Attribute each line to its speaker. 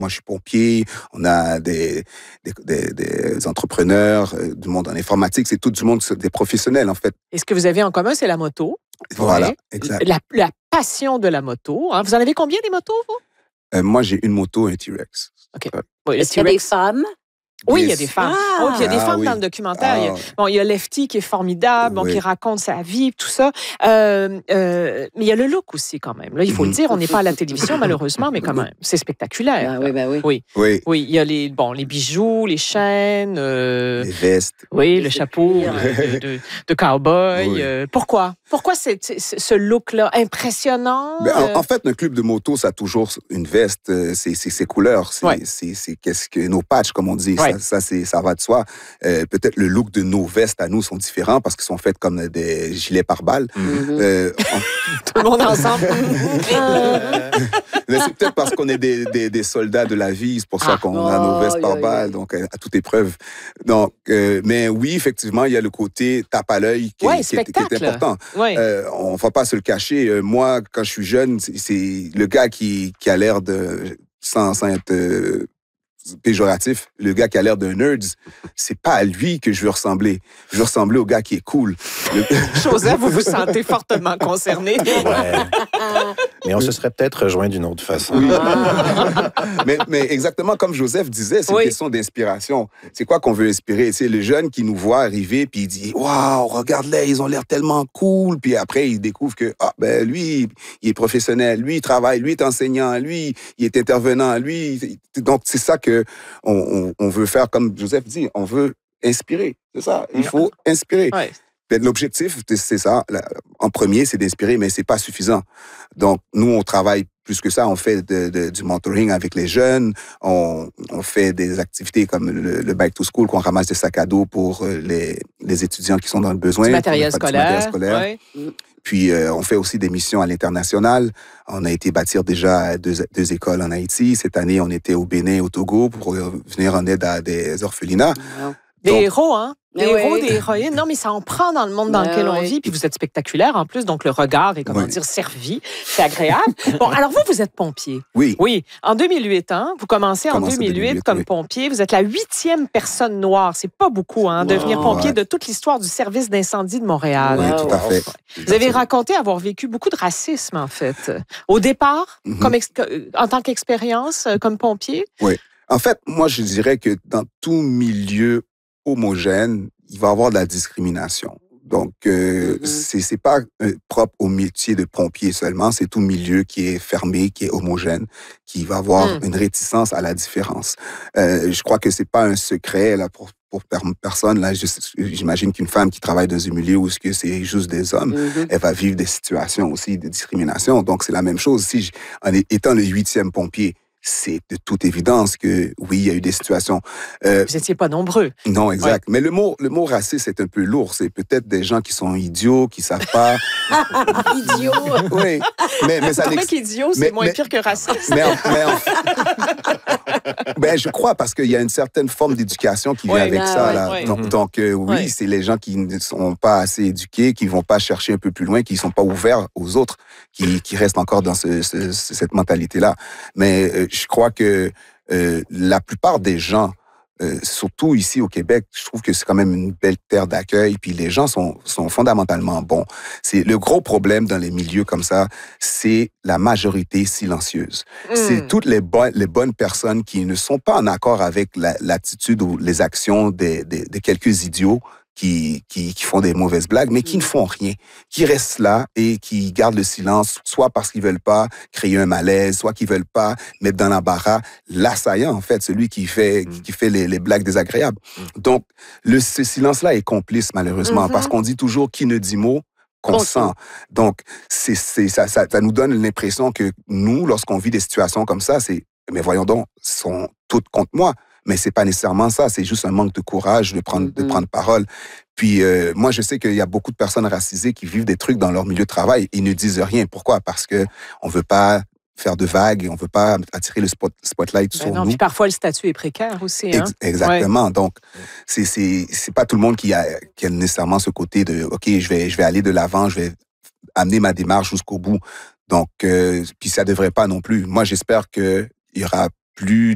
Speaker 1: Moi, je suis pompier. On a des entrepreneurs, du monde en informatique. C'est tout du monde, des professionnels, en fait.
Speaker 2: Et ce que vous avez en commun, c'est la moto.
Speaker 1: Voilà,
Speaker 2: Ouais.
Speaker 1: exact.
Speaker 2: La passion de la moto. Hein. Vous en avez combien des motos, vous?
Speaker 1: Moi, j'ai une moto et un T-Rex.
Speaker 2: OK. Oui,
Speaker 3: Est-ce qu'il y a des femmes?
Speaker 2: Oui, il y a des femmes.
Speaker 3: Ah!
Speaker 2: Il y a des femmes
Speaker 1: oui.
Speaker 2: dans le documentaire. Il y a Lefty qui est formidable,
Speaker 1: Oui.
Speaker 2: qui raconte sa vie, tout ça. Mais il y a le look aussi, quand même. Là, il faut le dire, on n'est pas à la télévision, malheureusement, mais quand même, c'est spectaculaire.
Speaker 3: Oui.
Speaker 2: Oui, il y a les bijoux, les chaînes.
Speaker 1: Les vestes.
Speaker 2: Oui, le chapeau de cowboy.
Speaker 1: Oui.
Speaker 2: Pourquoi? Pourquoi ce look-là impressionnant?
Speaker 1: En fait, un club de moto, ça a toujours une veste, c'est ses couleurs, c'est qu'est-ce que nos patchs, comme on dit.
Speaker 2: Ouais.
Speaker 1: Ça va de soi. Peut-être le look de nos vestes à nous sont différents parce qu'ils sont faits comme des gilets pare-balles.
Speaker 2: Tout le monde ensemble.
Speaker 1: Mais c'est peut-être parce qu'on est des soldats de la vie, c'est pour ça qu'on a nos vestes pare-balles, donc à toute épreuve. Donc, mais oui, effectivement, il y a le côté tape à l'œil qui est important.
Speaker 2: Ouais.
Speaker 1: On ne va pas se le cacher. Moi, quand je suis jeune, c'est le gars qui a l'air de, sans être péjoratif, le gars qui a l'air d'un nerd, c'est pas à lui que je veux ressembler. Je veux ressembler au gars qui est cool.
Speaker 2: Joseph, vous vous sentez fortement concerné.
Speaker 4: Ouais. Mais on se serait peut-être rejoint d'une autre façon.
Speaker 1: Oui. mais exactement comme Joseph disait, c'est une question d'inspiration. C'est quoi qu'on veut inspirer? C'est le jeune qui nous voit arriver puis il dit « Waouh, regarde-les, ils ont l'air tellement cool. » Puis après, il découvre que lui, il est professionnel, lui, il travaille, lui, il est enseignant, lui, il est intervenant, lui. Donc, c'est ça que on veut faire, comme Joseph dit, on veut inspirer. C'est ça, il faut inspirer.
Speaker 2: Ouais.
Speaker 1: L'objectif, c'est ça. En premier, c'est d'inspirer, mais c'est pas suffisant. Donc, nous, on travaille plus que ça. On fait du mentoring avec les jeunes. On fait des activités comme le Bike to School, qu'on ramasse des sacs à dos pour les étudiants qui sont dans le besoin.
Speaker 2: Du matériel scolaire. Ouais.
Speaker 1: Puis, on fait aussi des missions à l'international. On a été bâtir déjà deux écoles en Haïti. Cette année, on était au Bénin, au Togo, pour venir en aide à des orphelinats.
Speaker 2: Wow. Des héros, hein? Des héros, des héroïnes. Non, mais ça en prend dans le monde dans lequel on vit. Puis vous êtes spectaculaire en plus, donc le regard est, servi. C'est agréable. Bon, alors vous êtes pompier.
Speaker 1: Oui.
Speaker 2: Oui. En 2008, hein? Vous commencez en 2008 comme pompier. Vous êtes la 8e personne noire. C'est pas beaucoup, hein? Devenir pompier de toute l'histoire du service d'incendie de Montréal.
Speaker 1: Oui, tout à fait.
Speaker 2: Vous avez raconté avoir vécu beaucoup de racisme, en fait. Au départ, en tant qu'expérience comme pompier?
Speaker 1: Oui. En fait, moi, je dirais que dans tout milieu homogène, il va y avoir de la discrimination. Donc, c'est pas propre au métier de pompier seulement, c'est tout milieu qui est fermé, qui est homogène, qui va avoir une réticence à la différence. Je crois que c'est pas un secret là pour personne. Là, j'imagine qu'une femme qui travaille dans un milieu où c'est juste des hommes, elle va vivre des situations aussi de discrimination. Donc, c'est la même chose. En étant le 8e pompier, c'est de toute évidence que, oui, il y a eu des situations.
Speaker 2: Vous n'étiez pas nombreux.
Speaker 1: Non, exact. Ouais. Mais le mot raciste est un peu lourd. C'est peut-être des gens qui sont idiots, qui savent pas.
Speaker 3: Idiots.
Speaker 1: Oui. Mais ça
Speaker 2: qu'idiot, c'est moins pire que raciste.
Speaker 1: Je crois parce qu'il y a une certaine forme d'éducation qui vient avec ça. Là.
Speaker 2: Ouais.
Speaker 1: Donc, oui, c'est les gens qui ne sont pas assez éduqués, qui vont pas chercher un peu plus loin, qui sont pas ouverts aux autres, qui restent encore dans cette mentalité-là. Mais je crois que la plupart des gens, surtout ici au Québec, je trouve que c'est quand même une belle terre d'accueil, puis les gens sont fondamentalement bons. C'est le gros problème dans les milieux comme ça, c'est la majorité silencieuse. C'est toutes les bonnes personnes qui ne sont pas en accord avec l'attitude ou les actions de quelques idiots qui font des mauvaises blagues, mais qui ne font rien, qui restent là et qui gardent le silence, soit parce qu'ils veulent pas créer un malaise, soit qu'ils veulent pas mettre dans l'embarras l'assaillant, en fait, celui qui fait les blagues désagréables. Donc, ce silence-là est complice, malheureusement, parce qu'on dit toujours qui ne dit mot consent. Donc, ça nous donne l'impression que nous, lorsqu'on vit des situations comme ça, mais voyons donc, sont toutes contre moi. Mais c'est pas nécessairement ça, c'est juste un manque de courage de prendre parole. Puis moi, je sais qu'il y a beaucoup de personnes racisées qui vivent des trucs dans leur milieu de travail et ne disent rien. Pourquoi? Parce que on veut pas faire de vagues, on veut pas attirer le spotlight sur nous.
Speaker 2: Puis parfois le statut est précaire aussi. Hein?
Speaker 1: Exactement. Ouais. Donc c'est pas tout le monde qui a nécessairement ce côté de OK, je vais aller de l'avant, je vais amener ma démarche jusqu'au bout. Donc puis ça devrait pas non plus. Moi, j'espère que il y aura plus